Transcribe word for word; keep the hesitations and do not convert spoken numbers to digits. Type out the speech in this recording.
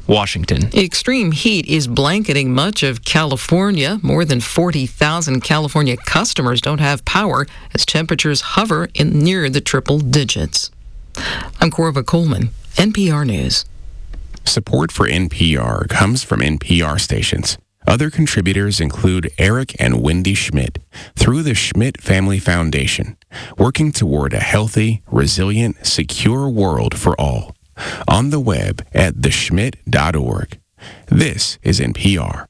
Washington. Extreme heat is blanketing much of California. More than forty thousand California customers don't have power as temperatures hover in near the triple digits. I'm Corva Coleman, N P R News. Support for N P R comes from N P R stations. Other contributors include Eric and Wendy Schmidt through the Schmidt Family Foundation, working toward a healthy, resilient, secure world for all. On the web at the schmidt dot org. This is N P R.